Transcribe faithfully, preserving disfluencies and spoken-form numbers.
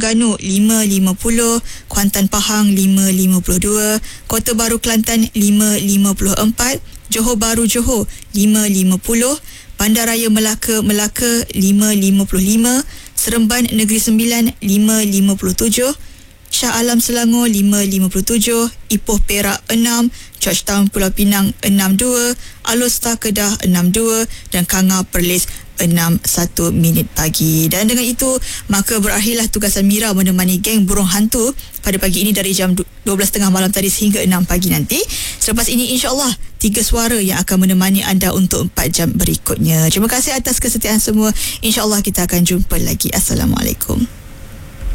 Terengganu lima lima puluh, Kuantan Pahang lima lima puluh dua, Kota Baru Kelantan lima lima puluh empat, Johor Bahru Johor lima lima puluh, Bandaraya Melaka Melaka lima lima puluh lima, Seremban Negeri Sembilan lima lima puluh tujuh, Shah Alam Selangor lima lima puluh tujuh, Ipoh Perak enam, Georgetown Pulau Pinang enam dua, Alor Star Kedah enam dua dan Kanga Perlis enam satu minit pagi. Dan dengan itu maka berakhirlah tugasan Mira menemani geng burung hantu pada pagi ini dari jam dua belas tiga puluh malam tadi sehingga enam pagi nanti. Selepas ini insya-Allah tiga suara yang akan menemani anda untuk empat jam berikutnya. Terima kasih atas kesetiaan semua. Insya-Allah kita akan jumpa lagi. Assalamualaikum.